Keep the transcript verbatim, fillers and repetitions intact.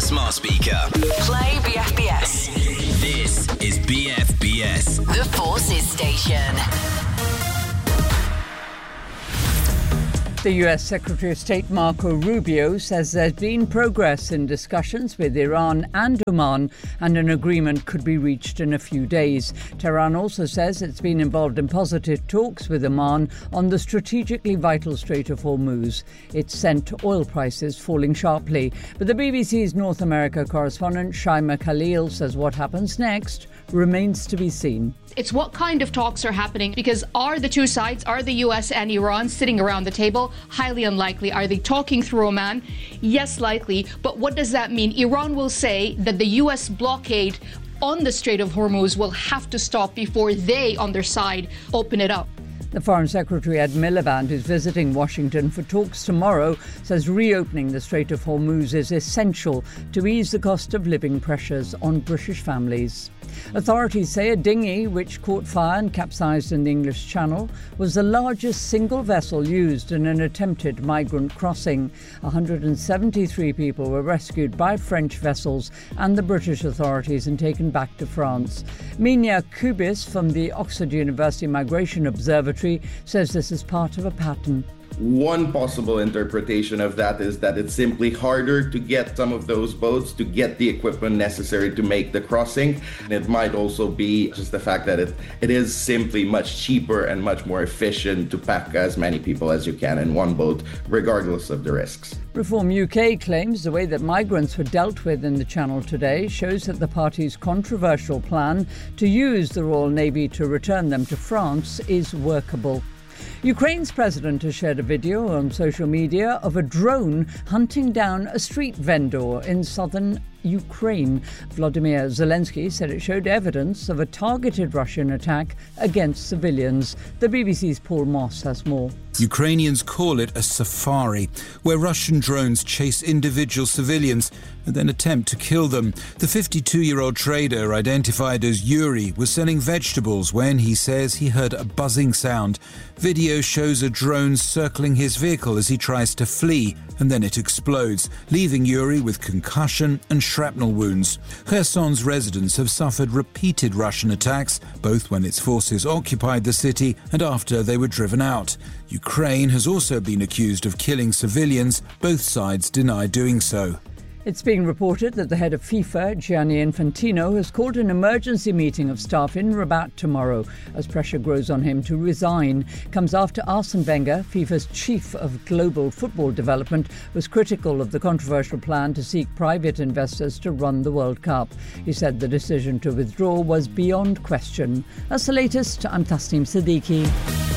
smart speaker. Play B F B S. This is B F B S. The Forces Station. The U S Secretary of State Marco Rubio says there's been progress in discussions with Iran and Oman and an agreement could be reached in a few days. Tehran also says it's been involved in positive talks with Oman on the strategically vital Strait of Hormuz. It sent oil prices falling sharply. But the B B C's North America correspondent Shaima Khalil says what happens next remains to be seen. It's what kind of talks are happening, because are the two sides, are the U S and Iran sitting around the table? Highly unlikely. Are they talking through Oman? Yes, likely. But what does that mean? Iran will say that the U S blockade on the Strait of Hormuz will have to stop before they, on their side, open it up. The Foreign Secretary Ed Miliband, who's visiting Washington for talks tomorrow, says reopening the Strait of Hormuz is essential to ease the cost of living pressures on British families. Authorities say a dinghy which caught fire and capsized in the English Channel was the largest single vessel used in an attempted migrant crossing. one hundred seventy-three people were rescued by French vessels and the British authorities and taken back to France. Minia Kubis from the Oxford University Migration Observatory says this is part of a pattern. One possible interpretation of that is that it's simply harder to get some of those boats to get the equipment necessary to make the crossing. And it might also be just the fact that it, it is simply much cheaper and much more efficient to pack as many people as you can in one boat, regardless of the risks. Reform U K claims the way that migrants were dealt with in the Channel today shows that the party's controversial plan to use the Royal Navy to return them to France is workable. Ukraine's president has shared a video on social media of a drone hunting down a street vendor in southern Ukraine. Volodymyr Zelensky said it showed evidence of a targeted Russian attack against civilians. The B B C's Paul Moss has more. Ukrainians call it a safari, where Russian drones chase individual civilians and then attempt to kill them. The fifty-two-year-old trader, identified as Yuri, was selling vegetables when he says he heard a buzzing sound. Video shows a drone circling his vehicle as he tries to flee, and then it explodes, leaving Yuri with concussion and shrapnel wounds. Kherson's residents have suffered repeated Russian attacks, both when its forces occupied the city and after they were driven out. Ukraine has also been accused of killing civilians. Both sides deny doing so. It's being reported that the head of FIFA, Gianni Infantino, has called an emergency meeting of staff in Rabat tomorrow as pressure grows on him to resign. Comes after Arsene Wenger, FIFA's chief of global football development, was critical of the controversial plan to seek private investors to run the World Cup. He said the decision to withdraw was beyond question. That's the latest. I'm Tasneem Siddiqui.